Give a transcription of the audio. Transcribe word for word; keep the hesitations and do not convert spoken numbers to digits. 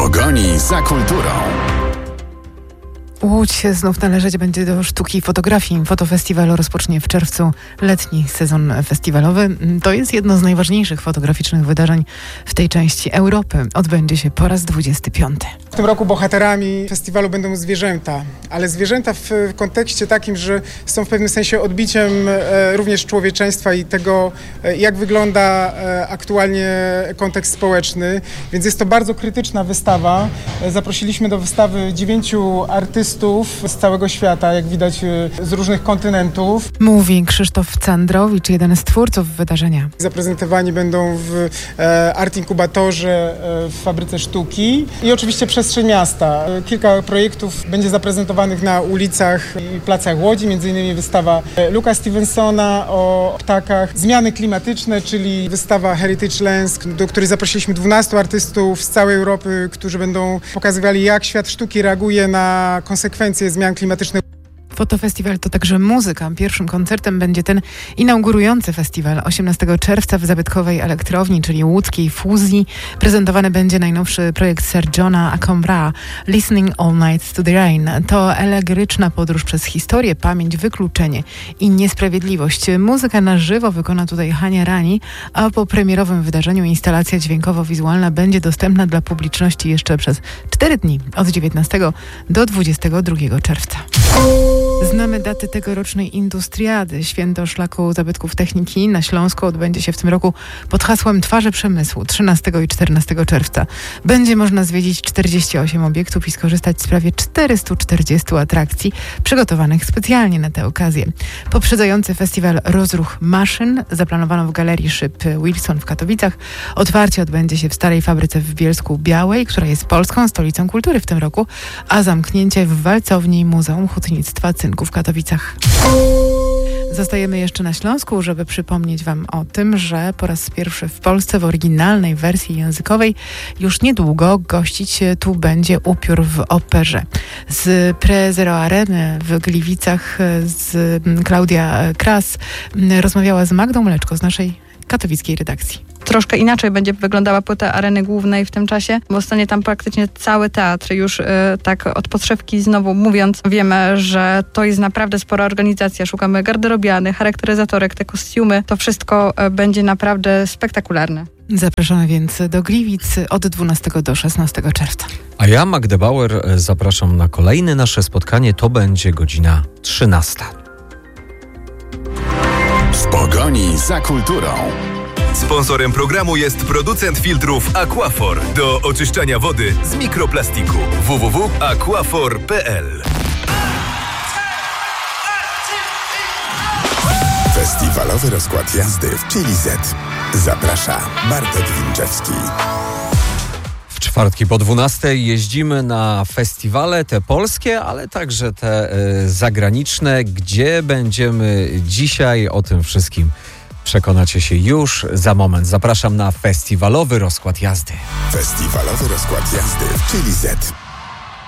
pogoni za kulturą. Łódź znów należeć będzie do sztuki i fotografii. Fotofestiwal rozpocznie w czerwcu letni sezon festiwalowy. To jest jedno z najważniejszych fotograficznych wydarzeń w tej części Europy. Odbędzie się po raz dwudziesty piąty. W tym roku bohaterami festiwalu będą zwierzęta, ale zwierzęta w kontekście takim, że są w pewnym sensie odbiciem e, również człowieczeństwa i tego, e, jak wygląda e, aktualnie kontekst społeczny. Więc jest to bardzo krytyczna wystawa. E, zaprosiliśmy do wystawy dziewięciu artystów z całego świata, jak widać z różnych kontynentów. Mówi Krzysztof Candrowicz, jeden z twórców wydarzenia. Zaprezentowani będą w e, Art Inkubatorze e, w Fabryce Sztuki i oczywiście przestrzeń miasta. E, kilka projektów będzie zaprezentowanych na ulicach i placach Łodzi, między innymi wystawa e, Luka Stevensona o ptakach, zmiany klimatyczne, czyli wystawa Heritage Lens, do której zaprosiliśmy dwunastu artystów z całej Europy, którzy będą pokazywali, jak świat sztuki reaguje na konsekwencje konsekwencje zmian klimatycznych. Fotofestiwal to także muzyka. Pierwszym koncertem będzie ten inaugurujący festiwal. osiemnastego czerwca w zabytkowej elektrowni, czyli łódzkiej fuzji, prezentowany będzie najnowszy projekt Sir Johna Akombra, Listening All Night to the Rain. To elegoryczna podróż przez historię, pamięć, wykluczenie i niesprawiedliwość. Muzykę na żywo wykona tutaj Hania Rani, a po premierowym wydarzeniu instalacja dźwiękowo-wizualna będzie dostępna dla publiczności jeszcze przez cztery dni, od dziewiętnastego do dwudziestego drugiego czerwca. Znamy daty tegorocznej Industriady. Święto Szlaku Zabytków Techniki na Śląsku odbędzie się w tym roku pod hasłem Twarze Przemysłu trzynastego i czternastego czerwca. Będzie można zwiedzić czterdzieści osiem obiektów i skorzystać z prawie czterystu czterdziestu atrakcji przygotowanych specjalnie na tę okazję. Poprzedzający festiwal rozruch maszyn zaplanowano w Galerii Szyb Wilson w Katowicach. Otwarcie odbędzie się w Starej Fabryce w Bielsku Białej, która jest polską stolicą kultury w tym roku, a zamknięcie w Walcowni Muzeum Hutnictwa Cynku w Katowicach. Zostajemy jeszcze na Śląsku, żeby przypomnieć Wam o tym, że po raz pierwszy w Polsce w oryginalnej wersji językowej już niedługo gościć tu będzie upiór w operze. Z Prezero Areny w Gliwicach z Klaudia Kras rozmawiała z Magdą Mleczko z naszej katowickiej redakcji. Troszkę inaczej będzie wyglądała płyta Areny Głównej w tym czasie, bo stanie tam praktycznie cały teatr. Już y, tak od podszewki znowu mówiąc, wiemy, że to jest naprawdę spora organizacja. Szukamy garderobiany, charakteryzatorek, te kostiumy. To wszystko y, będzie naprawdę spektakularne. Zapraszamy więc do Gliwic od dwunastego do szesnastego czerwca. A ja, Magdę Bauer, zapraszam na kolejne nasze spotkanie. To będzie godzina trzynasta. W pogoni za kulturą. Sponsorem programu jest producent filtrów Aquafor do oczyszczania wody z mikroplastiku. w w w kropka aquafor kropka p l. Festiwalowy rozkład jazdy w Chili Z. Zaprasza Bartek Winczewski. W czwartki po dwunastej jeździmy na festiwale, te polskie, ale także te y, zagraniczne. Gdzie będziemy dzisiaj? O tym wszystkim przekonacie się już za moment. Zapraszam na festiwalowy rozkład jazdy. Festiwalowy rozkład jazdy w Chili Z.